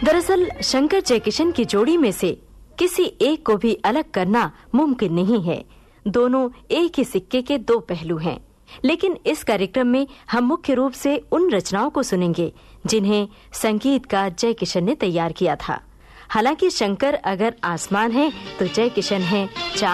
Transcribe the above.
दरअसल शंकर जयकिशन की जोड़ी में से किसी एक को भी अलग करना मुमकिन नहीं है। दोनों एक ही सिक्के के दो पहलू हैं। लेकिन इस कार्यक्रम में हम मुख्य रूप से उन रचनाओं को सुनेंगे जिन्हें संगीतकार जयकिशन ने तैयार किया था। हालांकि शंकर अगर आसमान है तो जयकिशन है चांद।